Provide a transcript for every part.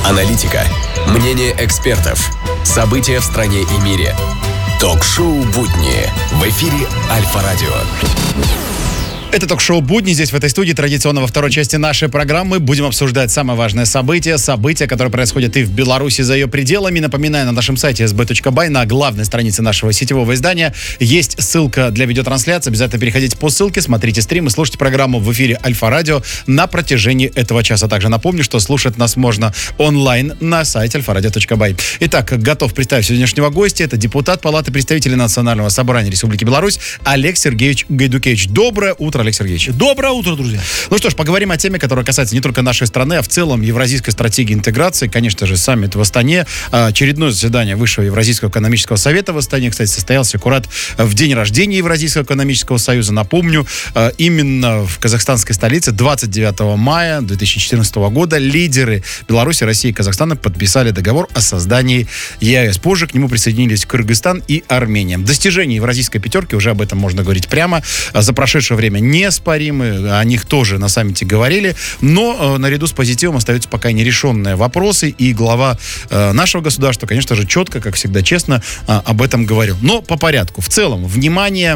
Аналитика, мнение экспертов, события в стране и мире. Ток-шоу «Будни» в эфире Альфа-радио. Это ток-шоу «Будни». Здесь, в этой студии, традиционно во второй части нашей программы будем обсуждать самое важное событие, которые происходят и в Беларуси за ее пределами. Напоминаю, на нашем сайте sb.by, на главной странице нашего сетевого издания, есть ссылка для видеотрансляции. Обязательно переходите по ссылке, смотрите стрим и слушайте программу в эфире Альфа-радио на протяжении этого часа. Также напомню, что слушать нас можно онлайн на сайте alfaradio.by. Итак, готов представить сегодняшнего гостя. Это депутат Палаты представителей Национального собрания Республики Беларусь Олег Сергеевич Гайдукевич. Доброе утро, Олег Сергеевич. Доброе утро, друзья. Ну что ж, поговорим о теме, которая касается не только нашей страны, а в целом евразийской стратегии интеграции. Конечно же, саммит в Астане. Очередное заседание Высшего Евразийского экономического совета в Астане, кстати, состоялся аккурат в день рождения Евразийского экономического союза. Напомню, именно в казахстанской столице 29 мая 2014 года лидеры Беларуси, России и Казахстана подписали договор о создании ЕАЭС. Позже к нему присоединились Кыргызстан и Армения. Достижения евразийской пятерки, уже об этом можно говорить прямо, за прошедшее время неоспоримы, о них тоже на саммите говорили, но наряду с позитивом остаются пока нерешенные вопросы, и глава нашего государства, конечно же, четко, как всегда, честно об этом говорил. Но по порядку. В целом, внимание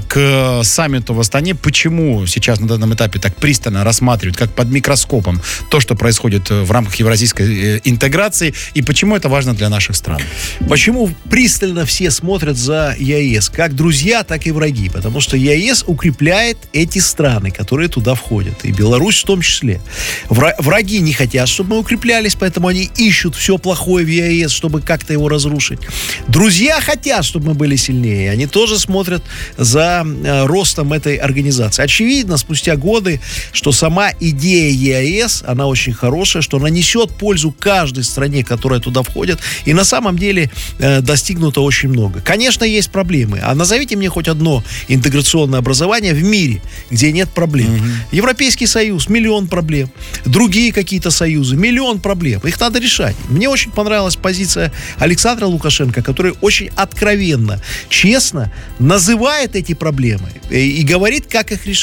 к саммиту в Астане. Почему сейчас на данном этапе так пристально рассматривают, как под микроскопом, то, что происходит в рамках евразийской интеграции, и почему это важно для наших стран? Почему пристально все смотрят за ЕАЭС? Как друзья, так и враги. Потому что ЕАЭС укрепляет эти страны, которые туда входят, и Беларусь в том числе. Враги не хотят, чтобы мы укреплялись, поэтому они ищут все плохое в ЕАЭС, чтобы как-то его разрушить. Друзья хотят, чтобы мы были сильнее, они тоже смотрят за ростом этой организации. Очевидно, спустя годы, что сама идея ЕАЭС, она очень хорошая, что она несет пользу каждой стране, которая туда входит, и на самом деле достигнуто очень много. Конечно, есть проблемы, а назовите мне хоть одно интеграционное образование в мире, где нет проблем. Европейский Союз — миллион проблем. Другие какие-то союзы — миллион проблем. Их надо решать. Мне очень понравилась позиция Александра Лукашенко, который очень откровенно, честно называет эти проблемы и говорит, как их решать.